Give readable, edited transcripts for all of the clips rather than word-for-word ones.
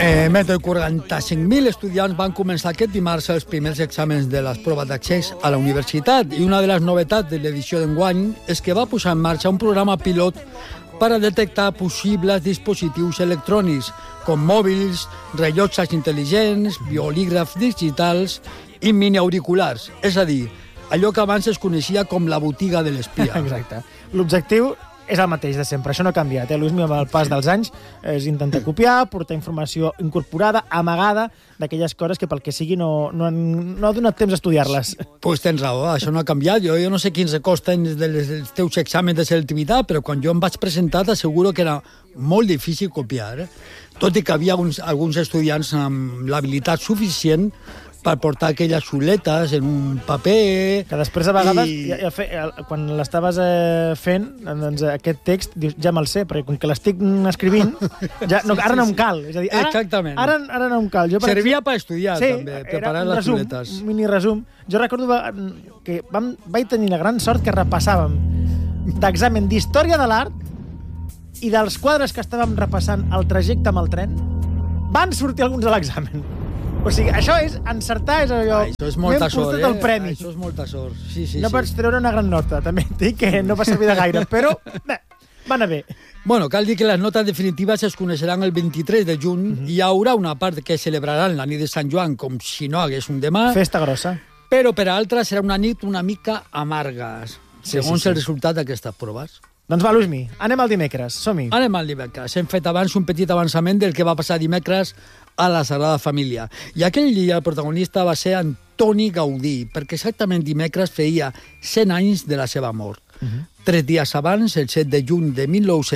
Mentre 45.000 estudiants van començar aquest dimarts els primers exàmens de les proves d'accés a la universitat i una de les novetats de l'edició d'enguany és que va posar en marxa un programa pilot per a detectar possibles dispositius electrònics com mòbils, rellotges intel·ligents, bolígrafs digitals i miniauriculars, és a dir, allò que abans es coneixia com la botiga de l'espia. Exacte. L'objectiu és el mateix de sempre, això no ha canviat. Luis, amb el pas dels anys és intentar copiar, portar informació incorporada, amagada, d'aquelles coses que pel que sigui no ha donat temps a estudiar-les. Pues tens raó, això no ha canviat. Jo no sé quins records tens dels teus exàmens de selectivitat, però quan jo em vaig presentar t'asseguro que era molt difícil copiar. Tot i que havia alguns estudiants amb l'habilitat suficient per portar aquelles xuletes en un paper... Que després, a vegades, quan l'estaves fent, doncs aquest text, dius, ja me'l sé, perquè com que l'estic escrivint, ara no em cal. És a dir, ara no em cal. Servia per estudiar, també, preparar les xuletes. Un mini-resum. Jo recordo que vaig tenir la gran sort que repassàvem d'examen d'història de l'art i dels quadres que estàvem repassant el trajecte amb el tren, van sortir alguns a l'examen. O sigui, això és encertar, és allò... Això és molta sort, el premi. Això és molta sort, sí. No pots treure una gran nota, també et dic que no va servir de gaire, però va anar bé. Bueno, cal dir que les notes definitives es coneixeran el 23 de juny i hi haurà una part que celebraran la nit de Sant Joan com si no hagués un demà. Festa grossa. Però per a altres serà una nit una mica amarga, segons el resultat d'aquestes proves. Doncs va, Luismi, anem al dimecres, som-hi. Anem al dimecres. Hem fet abans un petit avançament del que va passar dimecres a la Sagrada Família. I aquell dia el protagonista va ser Antoni Gaudí, perquè exactament dimecres feia 100 anys de la seva mort. 3 dies abans, el 7 de juny de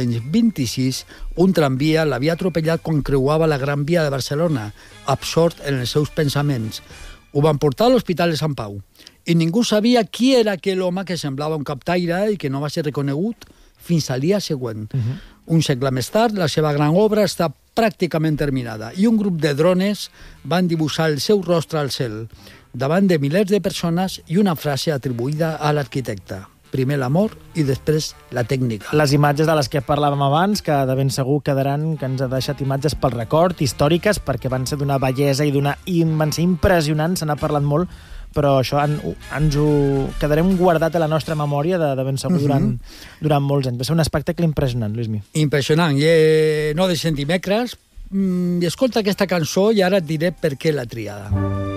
1926, un tramvia l'havia atropellat quan creuava la Gran Via de Barcelona, absort en els seus pensaments. Ho van portar a l'Hospital de Sant Pau. I ningú sabia qui era aquell home que semblava un captaire i que no va ser reconegut fins al dia següent. Un segle més tard, la seva gran obra està pràcticament terminada i un grup de drones van dibuixar el seu rostre al cel davant de milers de persones i una frase atribuïda a l'arquitecte. Primer l'amor i després la tècnica. Les imatges de les que parlàvem abans, que de ben segur quedaran, que ens ha deixat imatges pel record, històriques, perquè van ser d'una bellesa i van ser impressionants, se n'ha parlat molt, però això ens ho quedarem guardat a la nostra memòria de ben segur durant molts anys. Va ser un espectacle impressionant, Luismi. Impressionant. No deixem dimecres. Escolta aquesta cançó i ara et diré per què l'ha triada.